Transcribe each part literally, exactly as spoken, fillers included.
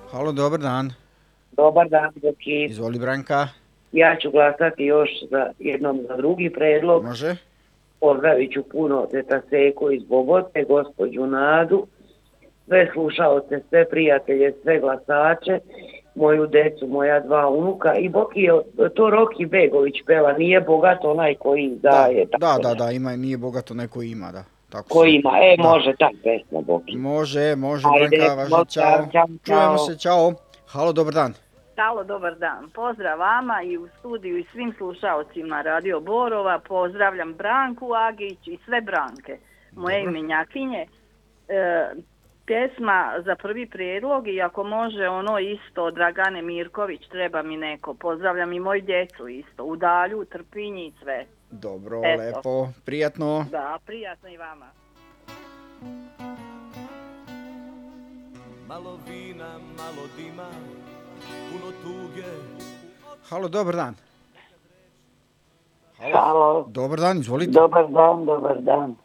Halo, dobar dan. Dobar dan, Boki. Izvoli, Branka. Ja ću glasati još za jednom za drugi predlog. Može. Pozdravit ću puno teta Seko iz Bobote, gospođu Nadu, sve slušaoce, sve prijatelje, sve glasače, moju decu, moja dva unuka i Boki je to Roki Begović peva, nije bogat onaj koji daje. Da, da, da, da, ima, nije bogato neko ima, da. Tako ko ima, e, da. može tak pesma, Boki. Može, može, Ajde, Branka, važno, čao. čao. Čujemo se, čao. Halo, dobar dan. Halo, dobar dan. Pozdrav vama i u studiju i svim slušalcima Radio Borova. Pozdravljam Branku Agić i sve Branke, moje imenjakinje. E, pjesma za prvi prijedlog i ako može ono isto Dragane Mirković, treba mi neko. Pozdravljam i moju djecu isto, u Dalju, u Trpinji i sve. Dobro, Eto. lepo, prijatno. Da, prijatno i vama. Malo vina, malo dima, puno tuge. Halo, dobar dan. Halo. Dobar dan, izvolite. Dobar dan, dobar dan.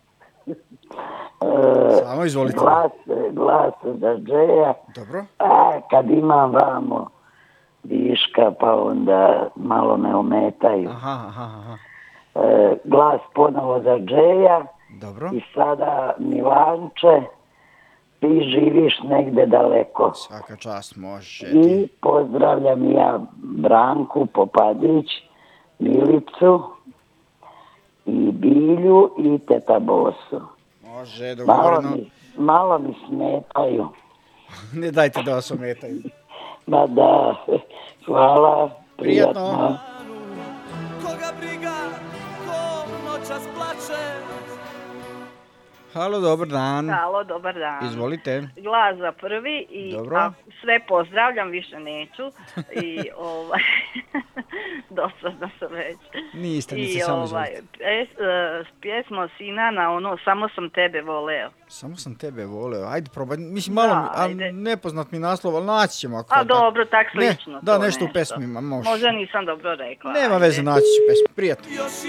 Samo izvolite. Glas, glas za Džeja. Dobro. A, kad imam vamo viška, pa onda malo me ometaju. Aha, aha, aha. E, glas ponovo za Džeja. Dobro. I sada Milanče, ti živiš negde daleko. Svaka čast, može I ti. pozdravljam ja Branku Popadić, Milicu i Bilju i teta Bosu. Može, Malo dogovoreno. mi, malo mi smetaju. Ne dajte da vas ometaju. Ma da, hvala, Prijatno. prijatno. Koga briga, ko noćas plače. Halo, dobar dan. Halo, dobar dan. Izvolite. Glas za prvi i Dobro. a, sve pozdravljam, više neću. I ovaj, dosadno sam već. Niste, I niste, samo ovaj, izvolite. pjes, uh, pjesmo Sinana, ono, samo sam tebe voleo. Samo sam tebe voleo. Ajde, probaj. Mislim, malo, Da, mi, a ajde. nepoznat mi naslov, ali naći ćemo. Ako A to tako. dobro, tak Ne, slično. da, to nešto u pesmima, može. Možda nisam dobro rekla. Nema ajde. veze, naći ću pesmu. Prijatno. Još